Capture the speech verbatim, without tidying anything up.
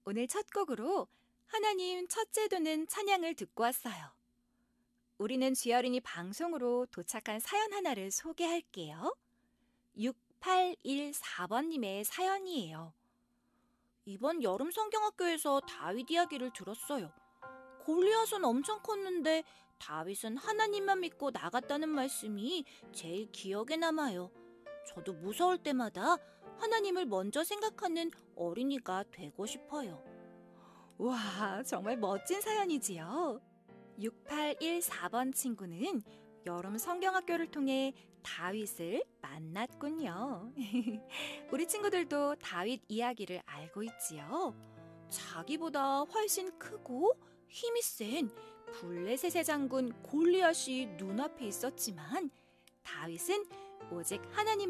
오늘 첫 곡으로 하나님 첫째도는 찬양을 듣고 왔어요. 우리는 주여린이 방송으로 도착한 사연 하나를 소개할게요. 육팔일사 번님의 사연이에요. 이번 여름 성경학교에서 다윗 이야기를 들었어요. 골리앗은 엄청 컸는데 다윗은 하나님만 믿고 나갔다는 말씀이 제일 기억에 남아요. 저도 무서울 때마다 하나님을 먼저 생각하는 어린이가 되고 싶어요. 와, 정말 멋진 사연이지요. 육팔일사 번 친구는 여름 성경학교를 통해 다윗을 만났군요. 우리 친구들도 다윗 이야기를 알고 있지요. 자기보다 훨씬 크고 힘이 센 블레셋의 장군 골리앗이 눈앞에 있었지만 다윗은 오직 하나님